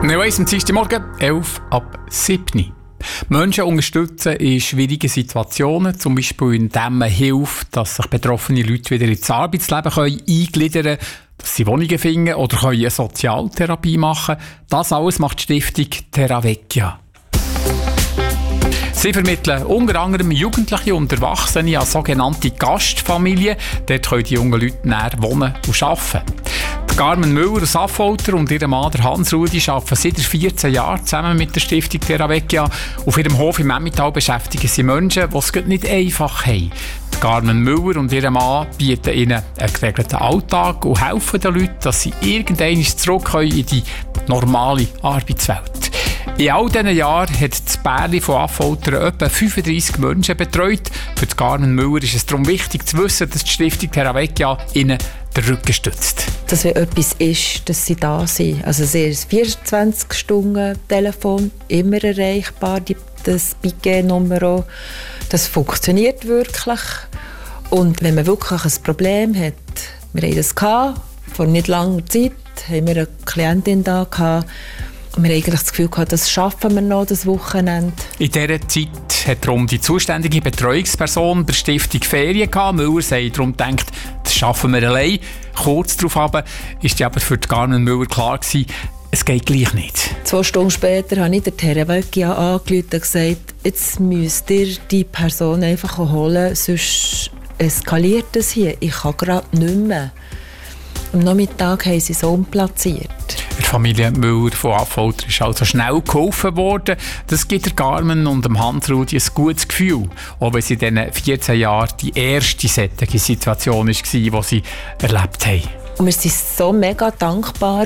Neues am Dienstagmorgen, 11 ab 7. Menschen unterstützen in schwierigen Situationen, zum Beispiel indem man hilft, dass sich betroffene Leute wieder ins Arbeitsleben eingliedern können, dass sie Wohnungen finden oder eine Sozialtherapie machen können. Das alles macht die Stiftung TerraVecchia. Sie vermitteln unter anderem Jugendliche und Erwachsene an sogenannte Gastfamilien. Dort können die jungen Leute näher wohnen und arbeiten. Carmen Müller aus Affolter und ihr Mann Hans-Rudi arbeiten seit 14 Jahren zusammen mit der Stiftung TerraVecchia. Auf ihrem Hof im Emmental beschäftigen sie Menschen, die es nicht einfach haben. Carmen Müller und ihr Mann bieten ihnen einen geregelten Alltag und helfen den Leuten, dass sie irgendwann zurück in die normale Arbeitswelt. In all diesen Jahren hat das Pärchen von Affolter etwa 35 Menschen betreut. Für die Carmen Müller ist es darum wichtig zu wissen, dass die Stiftung TerraVecchia ihnen den Rücken stützt. Dass wenn etwas ist, dass sie da sind. Also sie ist 24-Stunden-Telefon, immer erreichbar, das Piquet-Nummer, das funktioniert wirklich. Und wenn man wirklich ein Problem hat, wir haben das gehabt, vor nicht langer Zeit, haben wir eine Klientin da gehabt, und wir haben eigentlich das Gefühl gehabt, das schaffen wir noch, das Wochenende. In dieser Zeit hat darum die zuständige Betreuungsperson der Stiftung Ferien gehabt. Müller sagt darum gedacht, das schaffen wir allein. Kurz darauf aber ist aber für die Carmen Müller klar gewesen, es geht gleich nicht. 2 Stunden später habe ich der TerraVecchia angerufen und gesagt, jetzt müsst ihr die Person einfach holen, sonst eskaliert es hier. Ich kann gerade nicht mehr. Am Nachmittag haben sie so platziert. Der Familie Müller von Affolter ist also schnell geholfen worden. Das gibt der Carmen und dem Hans-Rudi ein gutes Gefühl. Auch wenn sie in diesen 14 Jahren die erste solche Situation war, die sie erlebt haben. Und wir waren so mega dankbar,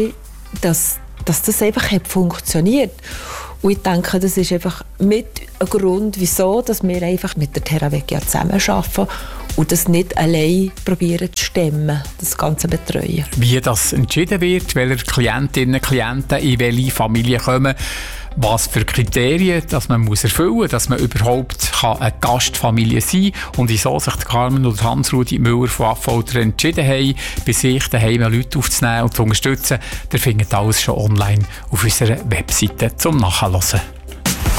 dass das einfach funktioniert. Und ich denke, das ist einfach mit ein Grund, wieso dass wir einfach mit der TerraVecchia zusammenarbeiten und das nicht allein probieren zu stemmen, das ganze Betreuen. Wie das entschieden wird, welche Klientinnen und Klienten in welche Familie kommen, was für Kriterien dass man erfüllen muss, dass man überhaupt eine Gastfamilie sein kann und wieso sich Carmen und Hans-Rudi Müller von Affolter entschieden haben, bei sich daheim Leute aufzunehmen und zu unterstützen. Ihr findet alles schon online auf unserer Webseite zum Nachhören.